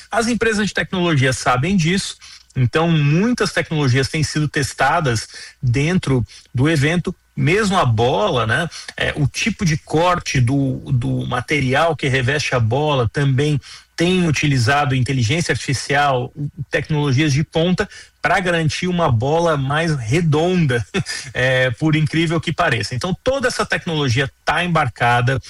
As empresas de tecnologia sabem disso, então muitas tecnologias têm sido testadas dentro do evento. Mesmo a bola, né? O tipo de corte do material que reveste a bola também tem utilizado inteligência artificial, tecnologias de ponta para garantir uma bola mais redonda, por incrível que pareça. Então toda essa tecnologia está embarcada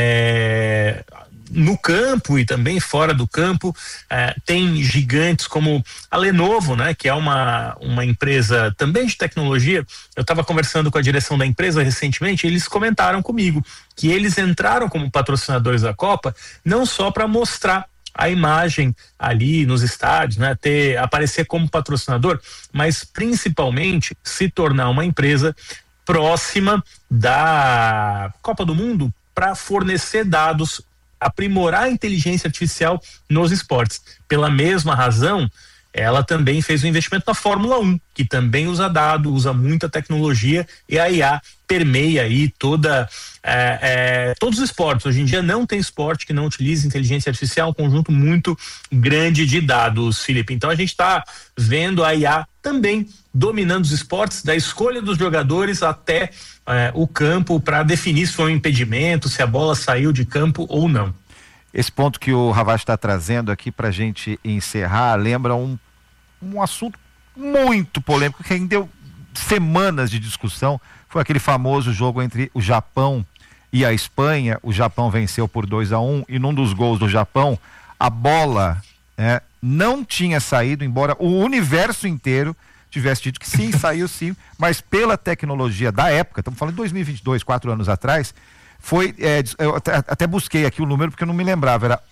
no campo e também fora do campo. Tem gigantes como a Lenovo, né, que é uma empresa também de tecnologia. Eu estava conversando com a direção da empresa recentemente, e eles comentaram comigo que eles entraram como patrocinadores da Copa não só para mostrar a imagem ali nos estádios, né, aparecer como patrocinador, mas principalmente se tornar uma empresa próxima da Copa do Mundo para fornecer dados, aprimorar a inteligência artificial nos esportes. Pela mesma razão, ela também fez um investimento na Fórmula 1, que também usa dado, usa muita tecnologia, e a IA permeia aí todos os esportes. Hoje em dia não tem esporte que não utilize inteligência artificial, um conjunto muito grande de dados, Felipe. Então a gente está vendo a IA também dominando os esportes, da escolha dos jogadores até o campo, para definir se foi um impedimento, se a bola saiu de campo ou não. Esse ponto que o Ravache está trazendo aqui para a gente encerrar lembra um assunto muito polêmico que ainda deu semanas de discussão. Foi aquele famoso jogo entre o Japão e a Espanha. O Japão venceu por 2-1 e num dos gols do Japão a bola não tinha saído, embora o universo inteiro tivesse dito que sim, saiu sim, mas pela tecnologia da época, estamos falando de 2022, 4 anos atrás, foi, eu até busquei aqui o número porque eu não me lembrava, era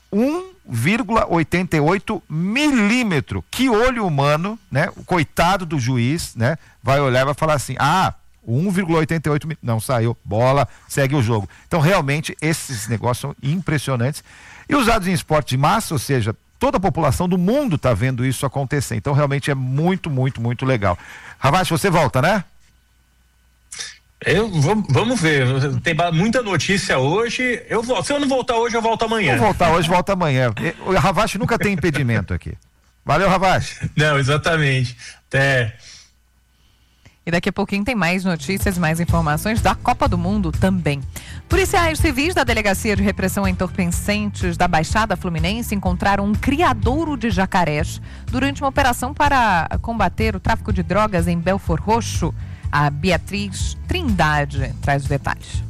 1,88 milímetro. Que olho humano, né? O coitado do juiz, né? Vai olhar e vai falar assim, 1,88 não saiu, bola, segue o jogo. Então realmente esses negócios são impressionantes e usados em esporte de massa, ou seja, toda a população do mundo está vendo isso acontecer. Então realmente é muito, muito, muito legal. Ravache, você volta, né? Vamos ver, tem muita notícia hoje. Eu volto. Se eu não voltar hoje, eu volto amanhã. Se não voltar hoje, volta amanhã. O Ravache nunca tem impedimento aqui. Valeu, Ravache. Não, exatamente. Até. E daqui a pouquinho tem mais notícias, mais informações da Copa do Mundo também. Policiais civis da Delegacia de Repressão a Entorpecentes da Baixada Fluminense encontraram um criadouro de jacarés durante uma operação para combater o tráfico de drogas em Belford Roxo. A Beatriz Trindade traz os detalhes.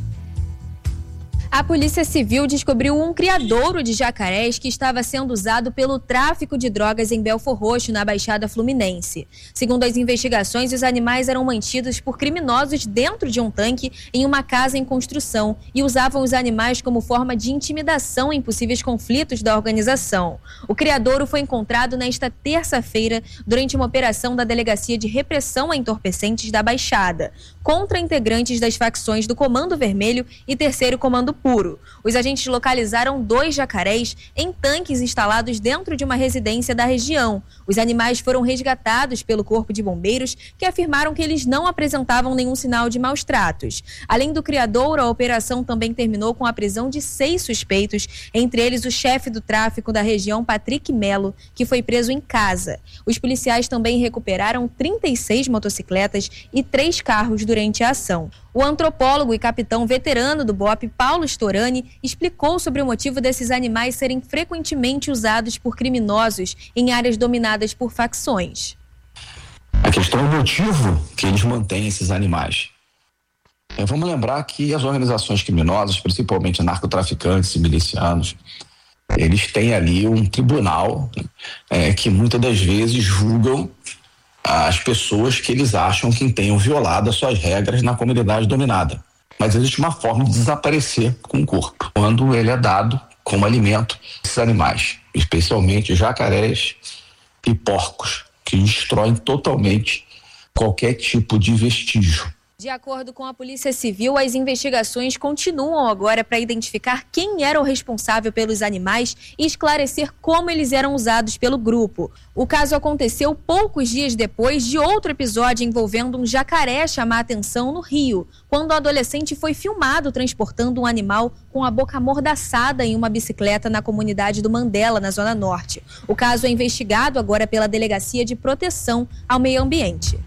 A Polícia Civil descobriu um criadouro de jacarés que estava sendo usado pelo tráfico de drogas em Belford Roxo, na Baixada Fluminense. Segundo as investigações, os animais eram mantidos por criminosos dentro de um tanque em uma casa em construção e usavam os animais como forma de intimidação em possíveis conflitos da organização. O criadouro foi encontrado nesta terça-feira durante uma operação da Delegacia de Repressão a Entorpecentes da Baixada, contra integrantes das facções do Comando Vermelho e Terceiro Comando Puro. Os agentes localizaram 2 jacarés em tanques instalados dentro de uma residência da região. Os animais foram resgatados pelo Corpo de Bombeiros, que afirmaram que eles não apresentavam nenhum sinal de maus tratos. Além do criadouro, a operação também terminou com a prisão de 6 suspeitos, entre eles o chefe do tráfico da região, Patrick Melo, que foi preso em casa. Os policiais também recuperaram 36 motocicletas e 3 carros durante a ação. O antropólogo e capitão veterano do BOPE, Paulo Storani, explicou sobre o motivo desses animais serem frequentemente usados por criminosos em áreas dominadas por facções. A questão é o motivo que eles mantêm esses animais. Vamos lembrar que as organizações criminosas, principalmente narcotraficantes e milicianos, eles têm ali um tribunal que muitas das vezes julgam as pessoas que eles acham que tenham violado as suas regras na comunidade dominada. Mas existe uma forma de desaparecer com o corpo, quando ele é dado como alimento a esses animais, especialmente jacarés e porcos, que destroem totalmente qualquer tipo de vestígio. De acordo com a Polícia Civil, as investigações continuam agora para identificar quem era o responsável pelos animais e esclarecer como eles eram usados pelo grupo. O caso aconteceu poucos dias depois de outro episódio envolvendo um jacaré chamar a atenção no Rio, quando o adolescente foi filmado transportando um animal com a boca amordaçada em uma bicicleta na comunidade do Mandela, na Zona Norte. O caso é investigado agora pela Delegacia de Proteção ao Meio Ambiente.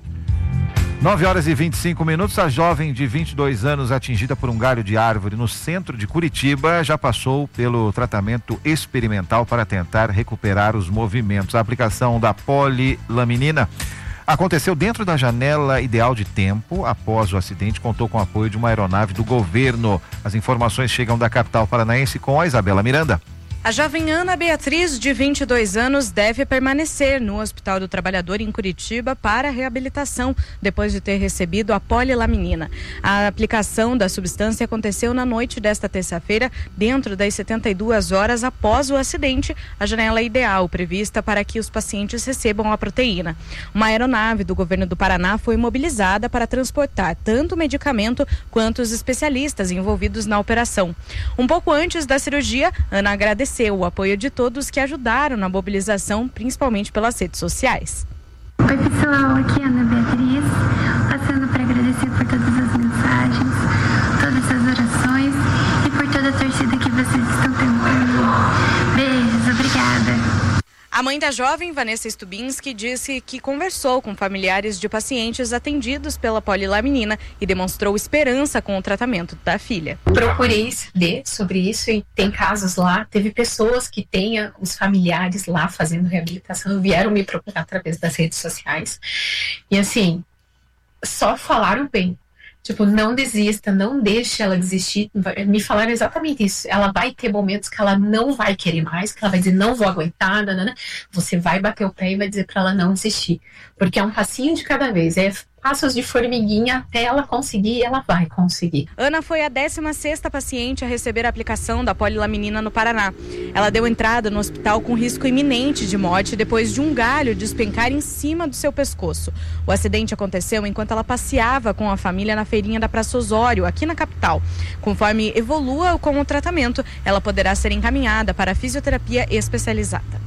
9h25. A jovem de 22 anos atingida por um galho de árvore no centro de Curitiba já passou pelo tratamento experimental para tentar recuperar os movimentos. A aplicação da polilaminina aconteceu dentro da janela ideal de tempo. Após o acidente, contou com o apoio de uma aeronave do governo. As informações chegam da capital paranaense com a Isabela Miranda. A jovem Ana Beatriz, de 22 anos, deve permanecer no Hospital do Trabalhador em Curitiba para reabilitação, depois de ter recebido a polilaminina. A aplicação da substância aconteceu na noite desta terça-feira, dentro das 72 horas após o acidente, a janela ideal prevista para que os pacientes recebam a proteína. Uma aeronave do governo do Paraná foi mobilizada para transportar tanto o medicamento quanto os especialistas envolvidos na operação. Um pouco antes da cirurgia, Ana agradeceu o apoio de todos que ajudaram na mobilização, principalmente pelas redes sociais. Oi pessoal, aqui é a Ana Beatriz, passando para agradecer por todas as mensagens, todas as orações e por toda a torcida que vocês estão tendo por mim. Beijos, obrigada. A mãe da jovem, Vanessa Stubinski, disse que conversou com familiares de pacientes atendidos pela polilaminina e demonstrou esperança com o tratamento da filha. Procurei saber sobre isso e tem casos lá. Teve pessoas que têm os familiares lá fazendo reabilitação, vieram me procurar através das redes sociais. E assim, só falaram bem. Tipo, não desista, não deixe ela desistir. Me falaram exatamente isso. Ela vai ter momentos que ela não vai querer mais, que ela vai dizer, não vou aguentar, nanana. Você vai bater o pé e vai dizer para ela não desistir. Porque é um passinho de cada vez, é passos de formiguinha até ela conseguir e ela vai conseguir. Ana foi a 16ª paciente a receber a aplicação da polilaminina no Paraná. Ela deu entrada no hospital com risco iminente de morte depois de um galho despencar em cima do seu pescoço. O acidente aconteceu enquanto ela passeava com a família na feirinha da Praça Osório, aqui na capital. Conforme evolua com o tratamento, ela poderá ser encaminhada para a fisioterapia especializada.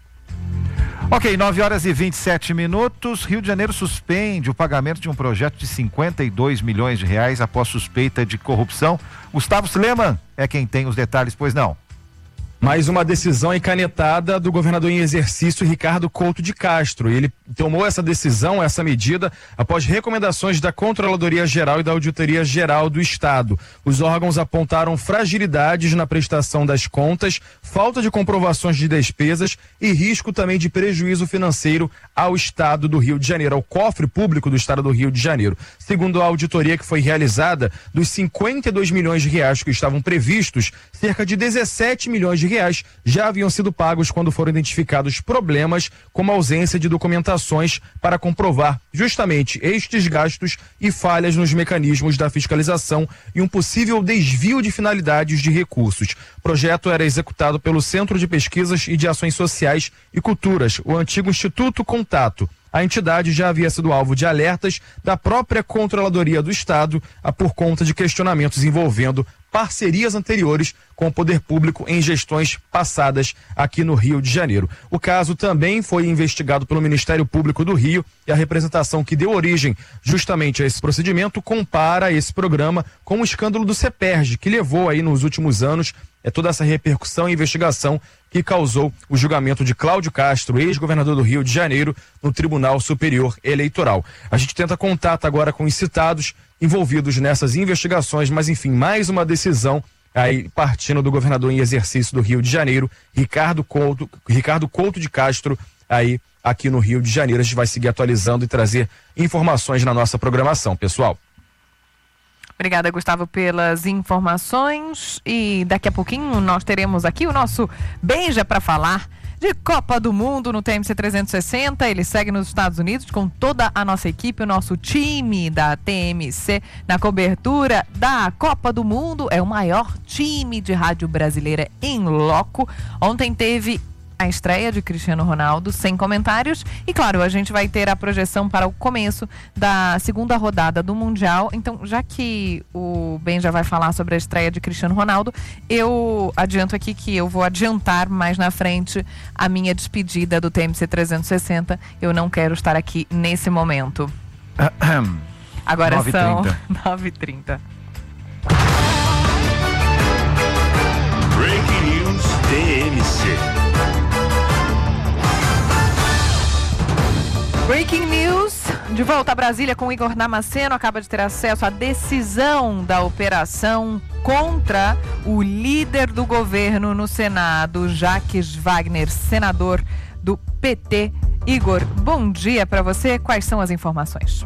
Ok, 9h27. Rio de Janeiro suspende o pagamento de um projeto de 52 milhões de reais após suspeita de corrupção. Gustavo Sleman é quem tem os detalhes, pois não? Mais uma decisão encanetada do governador em exercício, Ricardo Couto de Castro. Ele tomou essa decisão, essa medida, após recomendações da Controladoria Geral e da Auditoria Geral do Estado. Os órgãos apontaram fragilidades na prestação das contas, falta de comprovações de despesas e risco também de prejuízo financeiro ao Estado do Rio de Janeiro, ao cofre público do Estado do Rio de Janeiro. Segundo a auditoria que foi realizada, dos 52 milhões de reais que estavam previstos, cerca de 17 milhões de reais já haviam sido pagos quando foram identificados problemas como a ausência de documentações para comprovar justamente estes gastos e falhas nos mecanismos da fiscalização e um possível desvio de finalidades de recursos. O projeto era executado pelo Centro de Pesquisas e de Ações Sociais e Culturas, o antigo Instituto Contato. A entidade já havia sido alvo de alertas da própria Controladoria do Estado por conta de questionamentos envolvendo parcerias anteriores com o poder público em gestões passadas aqui no Rio de Janeiro. O caso também foi investigado pelo Ministério Público do Rio e a representação que deu origem justamente a esse procedimento compara esse programa com o escândalo do CEPERJ, que levou aí nos últimos anos toda essa repercussão e investigação que causou o julgamento de Cláudio Castro, ex-governador do Rio de Janeiro, no Tribunal Superior Eleitoral. A gente tenta contato agora com os citados envolvidos nessas investigações, mas enfim, mais uma decisão aí partindo do governador em exercício do Rio de Janeiro, Ricardo Couto de Castro, aí aqui no Rio de Janeiro. A gente vai seguir atualizando e trazer informações na nossa programação, pessoal. Obrigada, Gustavo, pelas informações. E daqui a pouquinho nós teremos aqui o nosso Beija para falar de Copa do Mundo no TMC 360. Ele segue nos Estados Unidos com toda a nossa equipe, o nosso time da TMC na cobertura da Copa do Mundo. É o maior time de rádio brasileira em loco. Ontem teve a estreia de Cristiano Ronaldo, sem comentários. E claro, a gente vai ter a projeção para o começo da segunda rodada do Mundial. Então, já que o Ben já vai falar sobre a estreia de Cristiano Ronaldo, eu adianto aqui que eu vou adiantar mais na frente a minha despedida do TMC 360. Eu não quero estar aqui nesse momento. Agora 9h30. São 9h30. Breaking News TMC. Breaking News, de volta a Brasília com Igor Damasceno, acaba de ter acesso à decisão da operação contra o líder do governo no Senado, Jacques Wagner, senador do PT. Igor, bom dia para você, quais são as informações?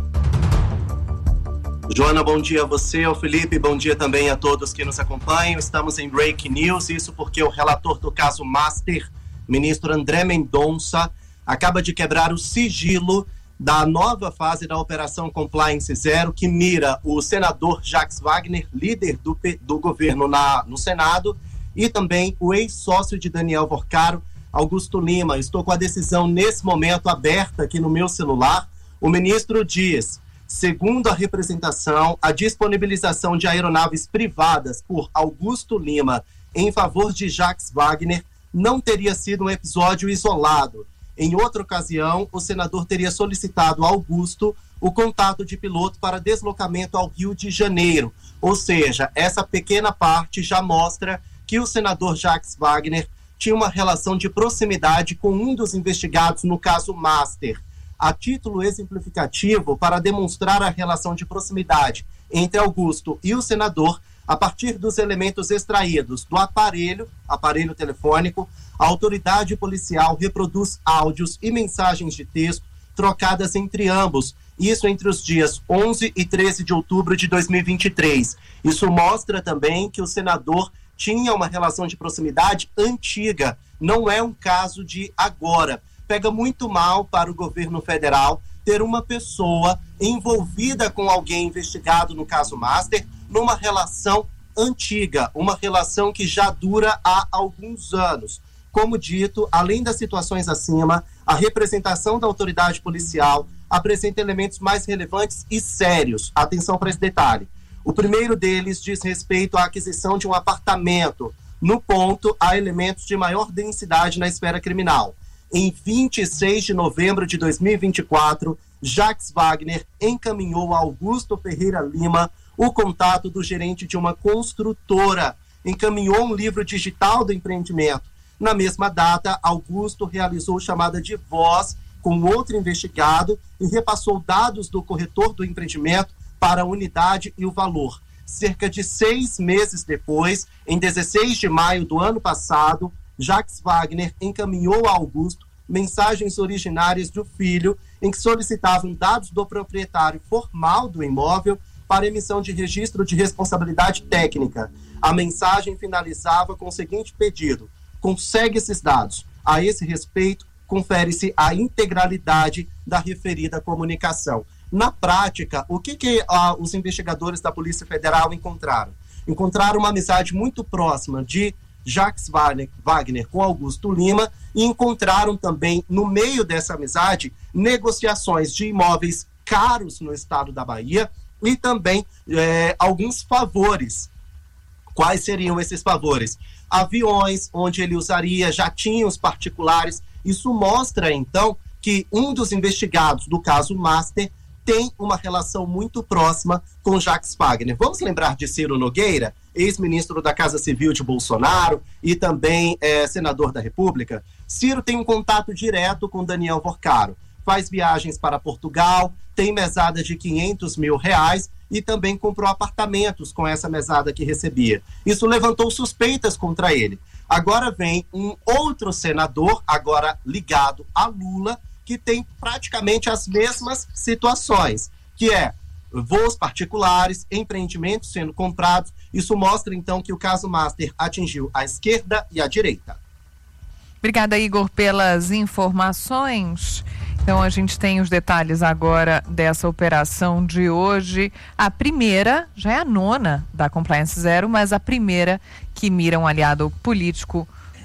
Joana, bom dia a você, ao Felipe, bom dia também a todos que nos acompanham. Estamos em Breaking News, isso porque o relator do caso Master, ministro André Mendonça, acaba de quebrar o sigilo da nova fase da Operação Compliance Zero, que mira o senador Jacques Wagner, líder do governo no Senado, e também o ex-sócio de Daniel Vorcaro, Augusto Lima. Estou com a decisão nesse momento aberta aqui no meu celular. O ministro diz, segundo a representação, a disponibilização de aeronaves privadas por Augusto Lima em favor de Jacques Wagner não teria sido um episódio isolado. Em outra ocasião, o senador teria solicitado a Augusto o contato de piloto para deslocamento ao Rio de Janeiro. Ou seja, essa pequena parte já mostra que o senador Jacques Wagner tinha uma relação de proximidade com um dos investigados no caso Master. A título exemplificativo, para demonstrar a relação de proximidade entre Augusto e o senador, a partir dos elementos extraídos do aparelho telefônico, a autoridade policial reproduz áudios e mensagens de texto trocadas entre ambos, isso entre os dias 11 e 13 de outubro de 2023. Isso mostra também que o senador tinha uma relação de proximidade antiga, não é um caso de agora. Pega muito mal para o governo federal ter uma pessoa envolvida com alguém investigado no caso Master, numa relação antiga, uma relação que já dura há alguns anos. Como dito, além das situações acima, a representação da autoridade policial apresenta elementos mais relevantes e sérios. Atenção para esse detalhe. O primeiro deles diz respeito à aquisição de um apartamento. No ponto, há elementos de maior densidade na esfera criminal. Em 26 de novembro de 2024, Jacques Wagner encaminhou a Augusto Ferreira Lima o contato do gerente de uma construtora, encaminhou um livro digital do empreendimento. Na mesma data, Augusto realizou chamada de voz com outro investigado e repassou dados do corretor do empreendimento para a unidade e o valor. Cerca de 6 meses depois, em 16 de maio do ano passado, Jacques Wagner encaminhou a Augusto mensagens originárias do filho em que solicitavam dados do proprietário formal do imóvel para emissão de registro de responsabilidade técnica. A mensagem finalizava com o seguinte pedido: consegue esses dados. A esse respeito, confere-se a integralidade da referida comunicação. Na prática, o que os investigadores da Polícia Federal encontraram? Encontraram uma amizade muito próxima de Jacques Wagner com Augusto Lima e encontraram também, no meio dessa amizade, negociações de imóveis caros no estado da Bahia e também alguns favores. Quais seriam esses favores? Aviões, onde ele usaria jatinhos particulares. Isso mostra, então, que um dos investigados do caso Master tem uma relação muito próxima com Jacques Wagner. Vamos lembrar de Ciro Nogueira, ex-ministro da Casa Civil de Bolsonaro e também senador da República? Ciro tem um contato direto com Daniel Vorcaro. Faz viagens para Portugal, tem mesada de R$500 mil e também comprou apartamentos com essa mesada que recebia. Isso levantou suspeitas contra ele. Agora vem um outro senador, agora ligado a Lula, que tem praticamente as mesmas situações, que é voos particulares, empreendimentos sendo comprados. Isso mostra, então, que o caso Master atingiu a esquerda e a direita. Obrigada, Igor, pelas informações. Então, a gente tem os detalhes agora dessa operação de hoje. A primeira, já é a nona da Compliance Zero, mas a primeira que mira um aliado político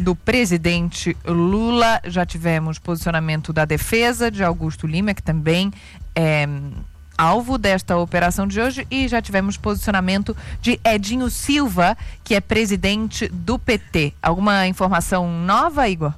do presidente Lula. Já tivemos posicionamento da defesa de Augusto Lima, que também é alvo desta operação de hoje, e já tivemos posicionamento de Edinho Silva, que é presidente do PT. Alguma informação nova, Igor?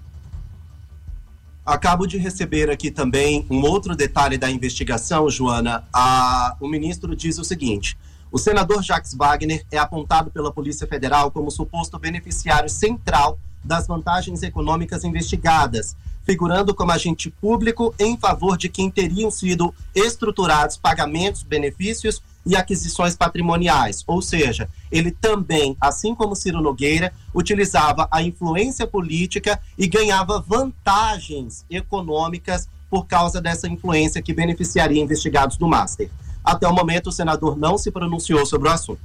Acabo de receber aqui também um outro detalhe da investigação, Joana. O ministro diz o seguinte: o senador Jacques Wagner é apontado pela Polícia Federal como suposto beneficiário central das vantagens econômicas investigadas, figurando como agente público em favor de quem teriam sido estruturados pagamentos, benefícios e aquisições patrimoniais. Ou seja, ele também, assim como Ciro Nogueira, utilizava a influência política e ganhava vantagens econômicas por causa dessa influência que beneficiaria investigados do Master. Até o momento, o senador não se pronunciou sobre o assunto.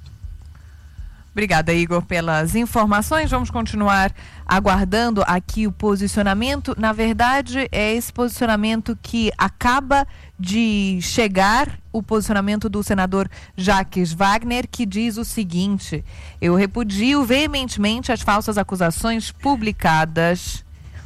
Obrigada, Igor, pelas informações. Vamos continuar aguardando aqui o posicionamento. Na verdade, é esse posicionamento que acaba de chegar, o posicionamento do senador Jacques Wagner, que diz o seguinte: eu repudio veementemente as falsas acusações publicadas.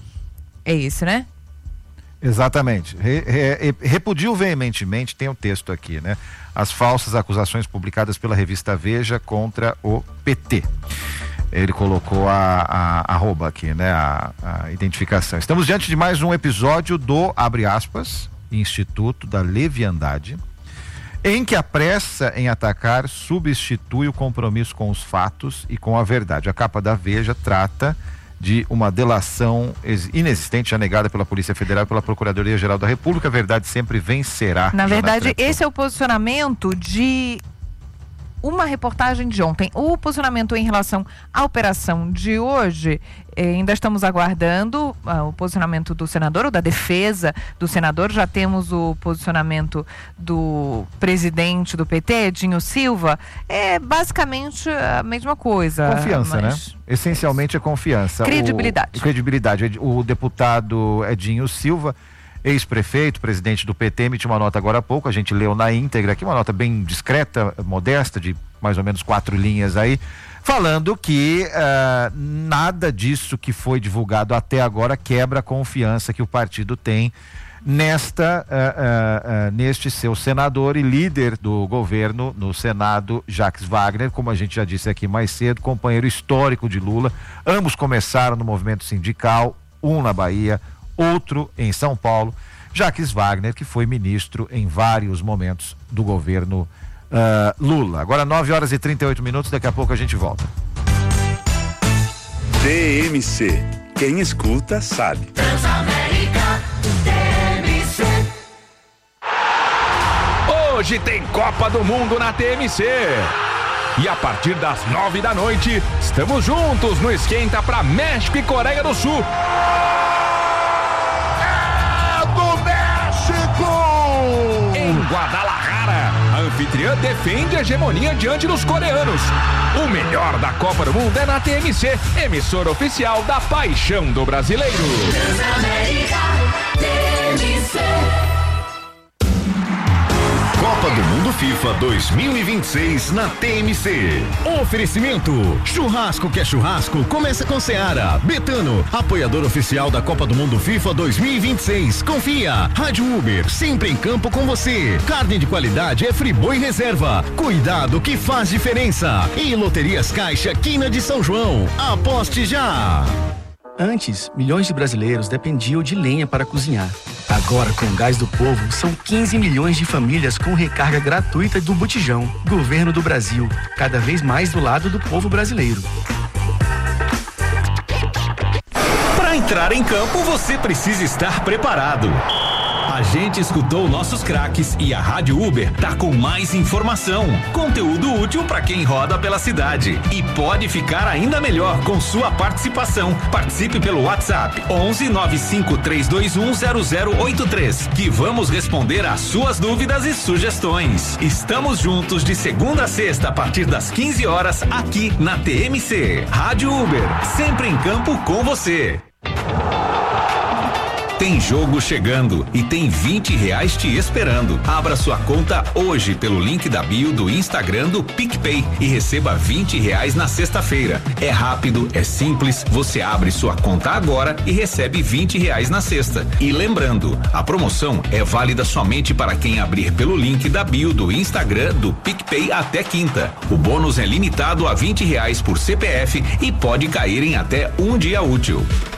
É isso, né? Exatamente. Repudio veementemente, tem um texto aqui, né? As falsas acusações publicadas pela revista Veja contra o PT. Ele colocou a arroba aqui, né? A identificação. Estamos diante de mais um episódio do, abre aspas, Instituto da Leviandade, em que a pressa em atacar substitui o compromisso com os fatos e com a verdade. A capa da Veja trata de uma delação inexistente, já negada pela Polícia Federal e pela Procuradoria-Geral da República. A verdade sempre vencerá. Na verdade, esse é o posicionamento de uma reportagem de ontem. O posicionamento em relação à operação de hoje, ainda estamos aguardando o posicionamento do senador ou da defesa do senador. Já temos o posicionamento do presidente do PT, Edinho Silva. É basicamente a mesma coisa. Confiança, né? Essencialmente é confiança. Credibilidade. Credibilidade. O deputado Edinho Silva, ex-prefeito, presidente do PT, emitiu uma nota agora há pouco, a gente leu na íntegra aqui, uma nota bem discreta, modesta, de mais ou menos 4 linhas aí, falando que nada disso que foi divulgado até agora quebra a confiança que o partido tem neste seu senador e líder do governo no Senado, Jacques Wagner, como a gente já disse aqui mais cedo, companheiro histórico de Lula. Ambos começaram no movimento sindical, um na Bahia, outro em São Paulo. Jacques Wagner, que foi ministro em vários momentos do governo Lula. Agora 9h38, daqui a pouco a gente volta. TMC, quem escuta sabe. Transamérica, TMC. Hoje tem Copa do Mundo na TMC. E a partir das 9 da noite, estamos juntos no Esquenta para México e Coreia do Sul. Em Guadalajara, a anfitriã defende a hegemonia diante dos coreanos. O melhor da Copa do Mundo é na TMC, emissora oficial da paixão do brasileiro. Transamérica, TMC. Copa do Mundo FIFA 2026 na TMC. Oferecimento: churrasco que é churrasco, começa com Seara. Betano, apoiador oficial da Copa do Mundo FIFA 2026. Confia. Rádio Uber, sempre em campo com você. Carne de qualidade é Friboi Reserva. Cuidado que faz diferença. E Loterias Caixa, Quina de São João. Aposte já. Antes, milhões de brasileiros dependiam de lenha para cozinhar. Agora, com o Gás do Povo, são 15 milhões de famílias com recarga gratuita do Botijão. Governo do Brasil, cada vez mais do lado do povo brasileiro. Para entrar em campo, você precisa estar preparado. A gente escutou nossos craques e a Rádio Uber tá com mais informação, conteúdo útil para quem roda pela cidade. E pode ficar ainda melhor com sua participação. Participe pelo WhatsApp 11 95 321 0083, que vamos responder às suas dúvidas e sugestões. Estamos juntos de segunda a sexta a partir das 15 horas aqui na TMC. Rádio Uber, sempre em campo com você. Tem jogo chegando e tem R$20 te esperando. Abra sua conta hoje pelo link da bio do Instagram do PicPay e receba R$20 na sexta-feira. É rápido, é simples, você abre sua conta agora e recebe R$20 na sexta. E lembrando, a promoção é válida somente para quem abrir pelo link da bio do Instagram do PicPay até quinta. O bônus é limitado a R$20 por CPF e pode cair em até um dia útil.